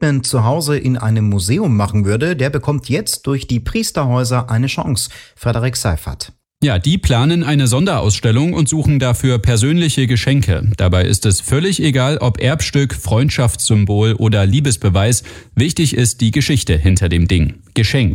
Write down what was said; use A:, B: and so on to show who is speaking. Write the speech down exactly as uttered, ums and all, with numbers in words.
A: Equipment zu Hause in einem Museum machen würde, der bekommt jetzt durch die Priesterhäuser eine Chance. Frederik Seifert.
B: Ja, die planen eine Sonderausstellung und suchen dafür persönliche Geschenke. Dabei ist es völlig egal, ob Erbstück, Freundschaftssymbol oder Liebesbeweis. Wichtig ist die Geschichte hinter dem Ding. Geschenk.